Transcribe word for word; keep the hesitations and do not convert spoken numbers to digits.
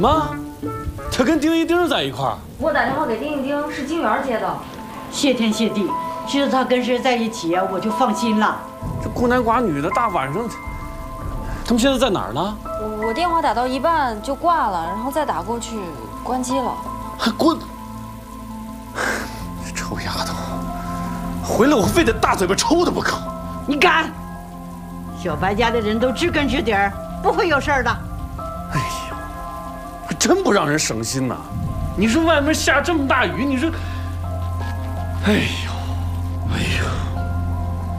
妈，他跟丁一丁在一块儿。 我打电话给丁一丁，是金元接的。 谢天谢地，知道他跟谁在一起，我就放心了。 这孤男寡女的，大晚上，他们现在在哪儿呢？ 我我电话打到一半就挂了，然后再打过去，关机了。 还滚！这臭丫头，回来我非得大嘴巴抽她不可。 你敢？小白家的人都知根知底儿，不会有事儿的。 哎呦，还真不让人省心呐！你说外面下这么大雨，你说，哎呦。